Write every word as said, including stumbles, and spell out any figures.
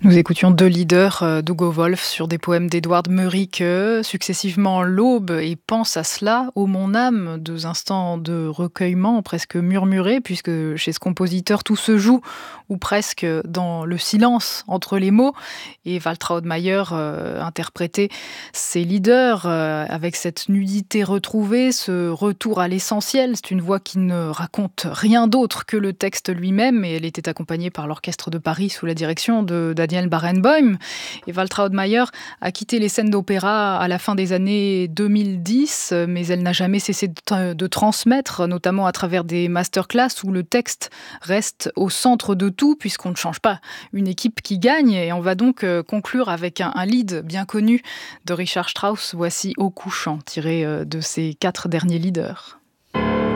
Nous écoutions deux leaders euh, d'Hugo Wolf sur des poèmes d'Edward Murike, successivement L'Aube et Pense à cela, ô mon âme, deux instants de recueillement presque murmurés, puisque chez ce compositeur tout se joue, ou presque dans le silence entre les mots. Et Waltraud Mayer euh, interprétait ses leaders euh, avec cette nudité retrouvée, ce retour à l'essentiel. C'est une voix qui ne raconte rien d'autre que le texte lui-même, et elle était accompagnée par l'Orchestre de Paris sous la direction de Daniel Barenboim. Et Waltraud Mayer a quitté les scènes d'opéra à la fin des années deux mille dix, mais elle n'a jamais cessé de, de transmettre, notamment à travers des masterclass où le texte reste au centre de tout, puisqu'on ne change pas une équipe qui gagne. Et on va donc conclure avec un, un lead bien connu de Richard Strauss. Voici Au couchant, tiré de ses quatre derniers leaders.